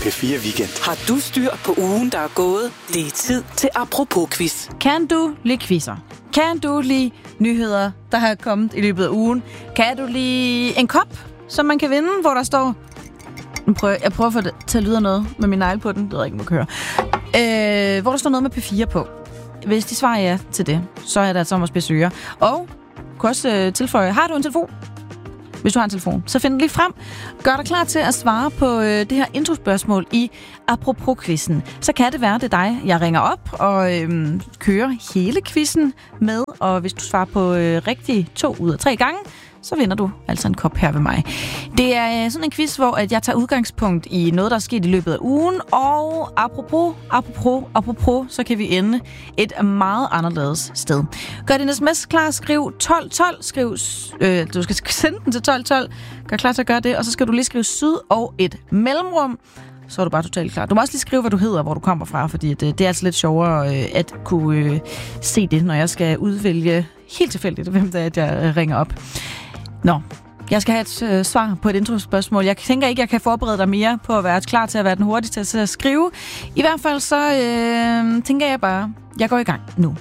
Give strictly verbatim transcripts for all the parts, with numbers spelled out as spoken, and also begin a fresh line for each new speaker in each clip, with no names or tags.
P fire Weekend.
Har du styr på ugen, der er gået? Det er tid til Apropos-quiz.
Kan du lide quizzer? Kan du lide nyheder, der har kommet i løbet af ugen? Kan du lide en kop, som man kan vinde, hvor der står... Jeg prøver, jeg prøver at få det til at lyde noget med min negl på den. Det ved jeg ikke, må køre. Øh, hvor der står noget med P fire på. Hvis de svarer ja til det, så er det altså om at spidse ører. Og kan også øh, tilføje, har du en telefon? Hvis du har en telefon, så find den lige frem. Gør dig klar til at svare på øh, det her introspørgsmål i Apropos-quizzen. Så kan det være, det er dig, jeg ringer op og øh, kører hele quizzen med. Og hvis du svarer på øh, rigtig to ud af tre gange, så vinder du altså en kop her ved mig. Det er sådan en quiz, hvor at jeg tager udgangspunkt i noget, der er sket i løbet af ugen. Og apropos, apropos, apropos, så kan vi ende et meget anderledes sted. Gør din sms klar, skriv tolv tolv, skriv, øh, du skal sende den til tolv tolv. Gør klar til at gøre det, og så skal du lige skrive syd og et mellemrum. Så er du bare totalt klar. Du må også lige skrive, hvad du hedder, hvor du kommer fra, fordi det, det er altså lidt sjovere øh, at kunne øh, se det, når jeg skal udvælge helt tilfældigt, hvem det er, at jeg øh, ringer op. Nå, jeg skal have et øh, svar på et introspørgsmål. Jeg tænker ikke, jeg kan forberede dig mere på at være klar til at være den hurtigste til at skrive. I hvert fald så øh, tænker jeg bare, jeg går i gang nu.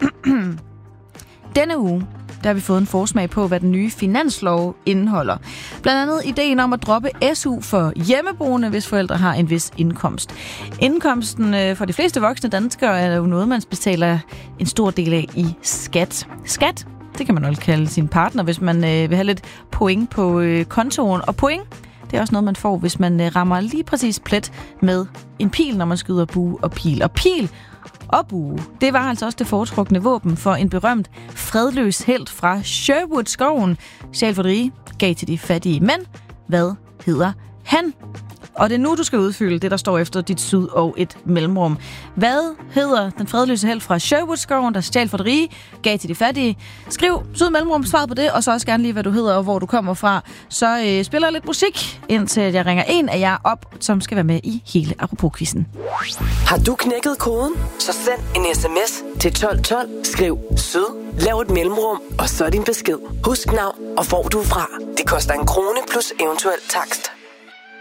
Denne uge, der har vi fået en forsmag på, hvad den nye finanslov indeholder. Blandt andet ideen om at droppe S U for hjemmeboende, hvis forældre har en vis indkomst. Indkomsten øh, for de fleste voksne danskere er jo noget, man betaler en stor del af i skat. Skat? Det kan man også kalde sin partner, hvis man øh, vil have lidt point på øh, kontoen. Og point, det er også noget, man får, hvis man øh, rammer lige præcis plet med en pil, når man skyder bue og pil. Og pil og bue, det var altså også det foretrukne våben for en berømt fredløs helt fra Sherwood-skoven. Sjæl for de rige, gav til de fattige. Men hvad hedder han? Og det er nu, du skal udfylde det, der står efter dit syd og et mellemrum. Hvad hedder den fredløse helt fra Sherwood-skoven, der stjal for de rige, gav til de fattige? Skriv syd og mellemrum, svaret på det, og så også gerne lige, hvad du hedder og hvor du kommer fra. Så øh, spiller jeg lidt musik, indtil jeg ringer en af jer op, som skal være med i hele Apropos-quizzen.
Har du knækket koden? Så send en sms til tolv tolv. Skriv syd, lav et mellemrum, og så din besked. Husk navn og hvor du er fra. Det koster en krone plus eventuel takst.